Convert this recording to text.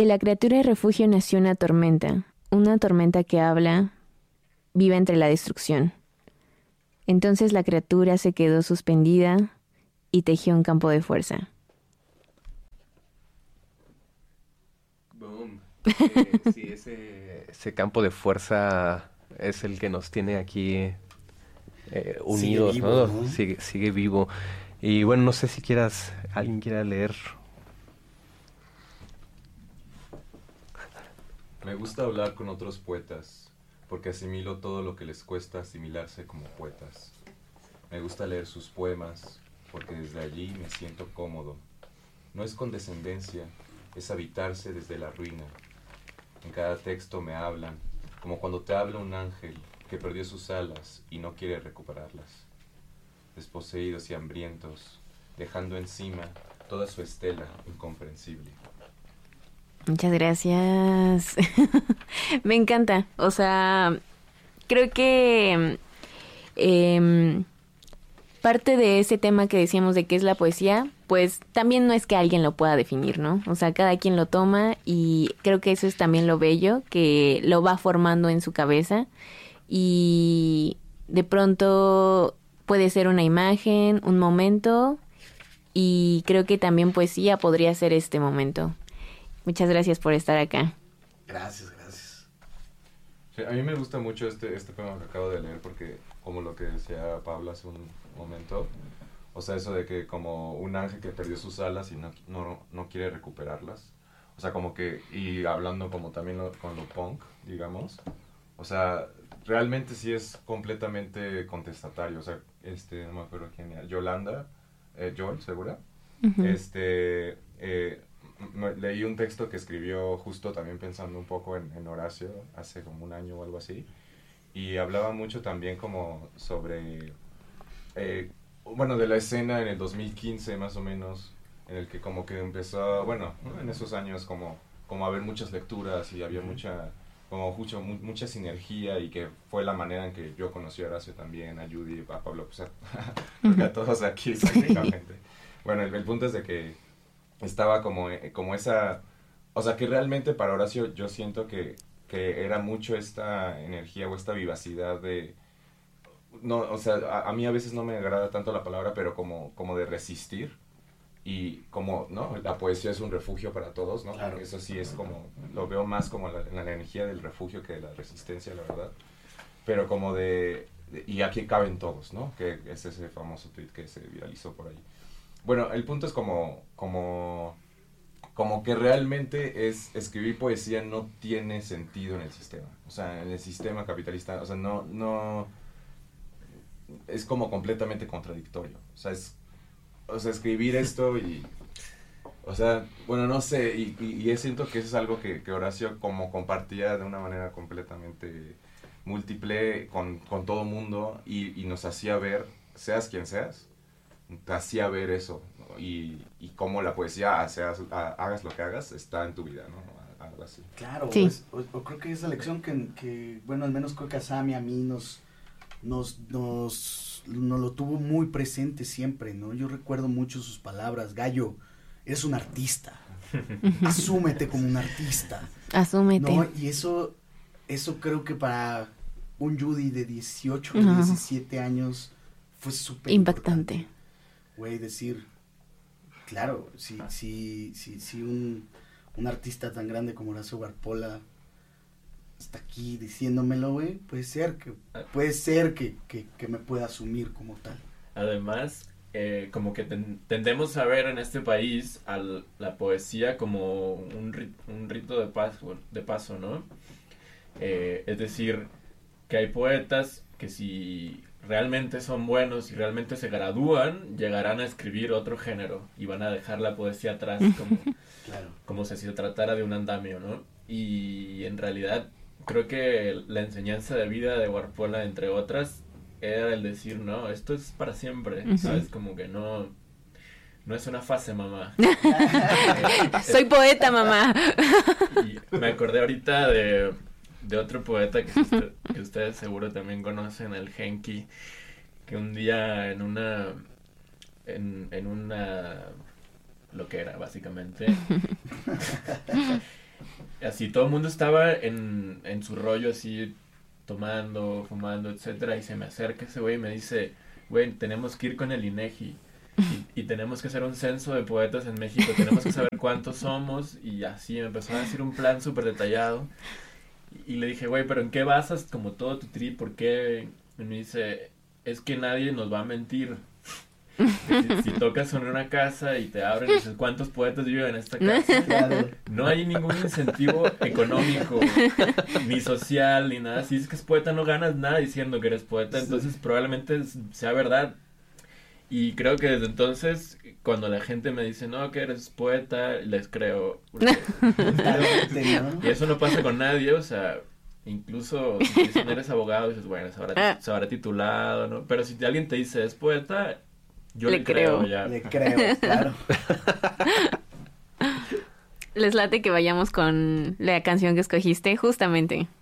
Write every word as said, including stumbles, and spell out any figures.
De la criatura de refugio nació una tormenta, una tormenta que habla, vive entre la destrucción. Entonces la criatura se quedó suspendida y tejió un campo de fuerza. Boom. Eh, sí, ese, ese campo de fuerza es el que nos tiene aquí eh, unidos, sigue vivo, ¿no? ¿no? Sigue, sigue vivo. Y bueno, no sé si quieras, alguien quiera leer. Me gusta hablar con otros poetas, porque asimilo todo lo que les cuesta asimilarse como poetas. Me gusta leer sus poemas, porque desde allí me siento cómodo. No es condescendencia, es habitarse desde la ruina. En cada texto me hablan, como cuando te habla un ángel que perdió sus alas y no quiere recuperarlas. Desposeídos y hambrientos, dejando encima toda su estela incomprensible. Muchas gracias. Me encanta. O sea, creo que eh, parte de ese tema que decíamos de qué es la poesía, pues también no es que alguien lo pueda definir, ¿no? O sea, cada quien lo toma y creo que eso es también lo bello, que lo va formando en su cabeza y de pronto puede ser una imagen, un momento, y creo que también poesía podría ser este momento. Muchas gracias por estar acá. Gracias, gracias. Sí, a mí me gusta mucho este, este poema que acabo de leer porque, como lo que decía Pablo hace un momento, o sea, eso de que como un ángel que perdió sus alas y no, no, no quiere recuperarlas, o sea, como que, y hablando como también lo, con lo punk, digamos, o sea, realmente sí es completamente contestatario, o sea, este, no me acuerdo quién era, Yolanda, eh, Joel, ¿segura? Uh-huh. Este, eh, me, leí un texto que escribió justo también pensando un poco en, en Horacio, hace como un año o algo así, y hablaba mucho también como sobre, eh, bueno, de la escena en el dos mil quince más o menos, en el que como que empezó, bueno, en esos años como, como a haber muchas lecturas y había mucha, como mucho, mu mucha sinergia, y que fue la manera en que yo conocí a Horacio también, a Judy, a Pablo, pues a, porque a todos aquí prácticamente. Bueno, el, el punto es de que estaba como, como esa, o sea, que realmente para Horacio yo siento que, que era mucho esta energía o esta vivacidad de, no, o sea, a, a mí a veces no me agrada tanto la palabra, pero como, como de resistir, y como, ¿no? La poesía es un refugio para todos, ¿no? Claro. Eso sí es como, lo veo más como la, la energía del refugio que de la resistencia, la verdad, pero como de, de, y aquí caben todos, ¿no? Que es ese famoso tweet que se viralizó por ahí. Bueno, el punto es como, como, como que realmente es, escribir poesía no tiene sentido en el sistema, o sea, en el sistema capitalista, o sea, no, no, es como completamente contradictorio, o sea, es, o sea, escribir esto y, o sea, bueno, no sé, y, y, y siento que eso es algo que, que Horacio como compartía de una manera completamente múltiple con, con todo mundo, y, y nos hacía ver, seas quien seas, te hacía ver eso, ¿no? y, y cómo la poesía, seas, hagas lo que hagas, está en tu vida, ¿no? Algo así. Claro, sí. pues, o, o creo que esa lección que, que, bueno, al menos creo que a Sammy, a mí, nos, nos, nos, nos lo tuvo muy presente siempre, ¿no? Yo recuerdo mucho sus palabras: Gallo, eres un artista, asúmete como un artista. Asúmete. ¿No? Y eso, eso creo que para un Judy de dieciocho, uh-huh. diecisiete años fue súper impactante. Güey, decir, claro, si, si, si, si un, un artista tan grande como Horacio Warpola está aquí diciéndomelo, güey, puede ser que, puede ser que, que, que me pueda asumir como tal. Además, eh, como que ten, tendemos a ver en este país a la poesía como un, rit, un rito de paso, de paso, ¿no? Eh, es decir, que hay poetas que si realmente son buenos y realmente se gradúan, llegarán a escribir otro género y van a dejar la poesía atrás como, claro. como si se tratara de un andamio, ¿no? Y en realidad creo que la enseñanza de vida de Warpola, entre otras, era el decir, no, esto es para siempre, uh-huh. ¿sabes? Como que no, no es una fase, mamá. Soy poeta, mamá. Y me acordé ahorita de... de otro poeta que, usted, que ustedes seguro también conocen, el Genki, que un día en una en, en una lo que era básicamente así todo el mundo estaba en, en su rollo así, tomando, fumando, etcétera, y se me acerca ese güey y me dice, güey, tenemos que ir con el INEGI y, y tenemos que hacer un censo de poetas en México, tenemos que saber cuántos somos, y así me empezó a decir un plan súper detallado, y, y le dije, güey, pero ¿en qué basas como todo tu trip? ¿Por qué? Y me dice, es que nadie nos va a mentir. Si, si tocas en una casa y te abren y dices, ¿cuántos poetas viven en esta casa? Claro. No hay ningún incentivo económico, ni social, ni nada. Si dices que es poeta, no ganas nada diciendo que eres poeta, Sí. entonces probablemente sea verdad. Y creo que desde entonces, cuando la gente me dice, no, que eres poeta, les creo. Porque- Totalmente, ¿no? y eso no pasa con nadie, o sea, incluso si te dicen eres abogado, dices, bueno, se habrá, se habrá titulado, ¿no? Pero si alguien te dice, es poeta, yo le, Le creo, creo. ya. Le creo, claro. Les late que vayamos con la canción que escogiste, justamente.